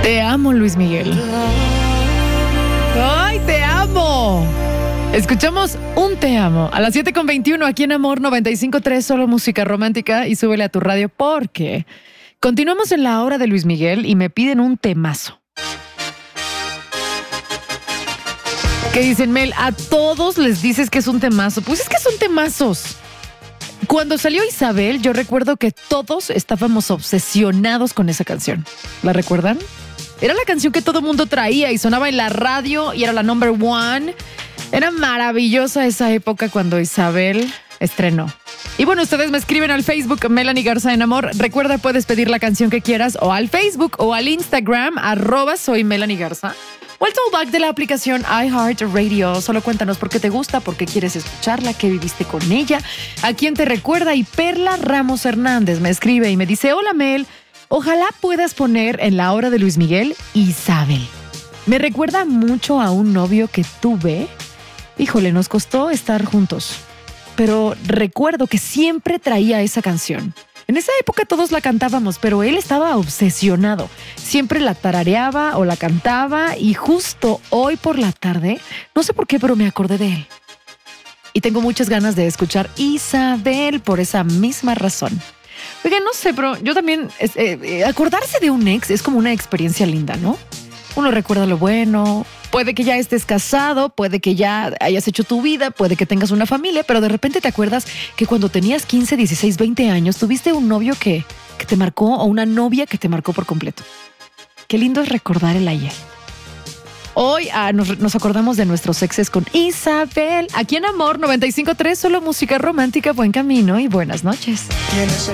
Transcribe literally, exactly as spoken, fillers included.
Te amo, Luis Miguel. ¡Ay, te amo! Escuchamos un te amo a las siete con veintiuno aquí en Amor noventa y cinco punto tres, solo música romántica, y súbele a tu radio porque continuamos en la hora de Luis Miguel y me piden un temazo. ¿Qué dicen, Mel? A todos les dices que es un temazo. Pues es que son temazos. Cuando salió Isabel, yo recuerdo que todos estábamos obsesionados con esa canción. ¿La recuerdan? Era la canción que todo mundo traía y sonaba en la radio y era la number one. Era maravillosa esa época cuando Isabel estrenó. Y bueno, ustedes me escriben al Facebook Melanie Garza en Amor. Recuerda, puedes pedir la canción que quieras o al Facebook o al Instagram arroba soy Melanie Garza. O el tollback de la aplicación iHeartRadio. Solo cuéntanos por qué te gusta, por qué quieres escucharla, qué viviste con ella, a quién te recuerda. Y Perla Ramos Hernández me escribe y me dice: hola Mel, ojalá puedas poner en la hora de Luis Miguel Isabel. Me recuerda mucho a un novio que tuve. Híjole, nos costó estar juntos, pero recuerdo que siempre traía esa canción. En esa época todos la cantábamos, pero él estaba obsesionado. Siempre la tarareaba o la cantaba y justo hoy por la tarde, no sé por qué, pero me acordé de él. Y tengo muchas ganas de escuchar Isabel por esa misma razón. Oigan, no sé, pero yo también, eh, eh, acordarse de un ex es como una experiencia linda, ¿no? Uno recuerda lo bueno, puede que ya estés casado, puede que ya hayas hecho tu vida, puede que tengas una familia, pero de repente te acuerdas que cuando tenías quince, dieciséis, veinte años tuviste un novio que, que te marcó o una novia que te marcó por completo. Qué lindo es recordar el ayer. Hoy ah, nos, nos acordamos de nuestros exes con Isabel. Aquí en Amor noventa y cinco punto tres, solo música romántica, buen camino y buenas noches. Tienes el